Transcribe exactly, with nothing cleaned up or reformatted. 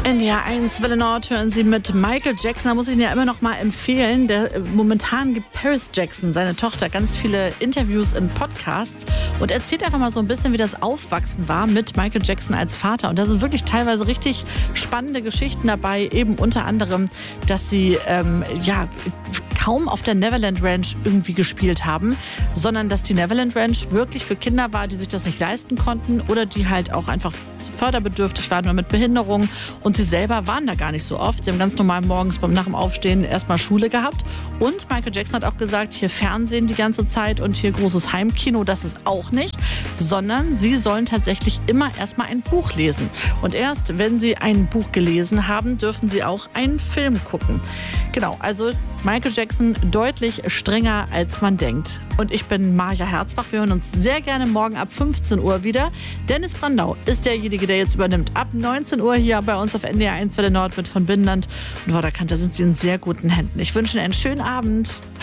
N D R eins Welle Nord hören Sie mit Michael Jackson. Da muss ich Ihnen ja immer noch mal empfehlen. Der, momentan gibt Paris Jackson, seine Tochter, ganz viele Interviews in Podcasts und erzählt einfach mal so ein bisschen, wie das Aufwachsen war mit Michael Jackson als Vater. Und da sind wirklich teilweise richtig spannende Geschichten dabei. Eben unter anderem, dass sie ähm, ja kaum auf der Neverland Ranch irgendwie gespielt haben, sondern dass die Neverland Ranch wirklich für Kinder war, die sich das nicht leisten konnten oder die halt auch einfach förderbedürftig waren oder mit Behinderung. Und sie selber waren da gar nicht so oft. Sie haben ganz normal morgens beim nach dem Aufstehen erstmal Schule gehabt. Und Michael Jackson hat auch gesagt, hier Fernsehen die ganze Zeit und hier großes Heimkino, das ist auch nicht. Sondern sie sollen tatsächlich immer erstmal ein Buch lesen. Und erst, wenn sie ein Buch gelesen haben, dürfen sie auch einen Film gucken. Genau, also Michael Jackson deutlich strenger, als man denkt. Und ich bin Maja Herzbach. Wir hören uns sehr gerne morgen ab fünfzehn Uhr wieder. Dennis Brandau ist derjenige, der jetzt übernimmt. Ab neunzehn Uhr hier bei uns auf N D R eins Welle Nord mit von Binnenland und Vorderkant. Da sind Sie in sehr guten Händen. Ich wünsche Ihnen einen schönen Abend.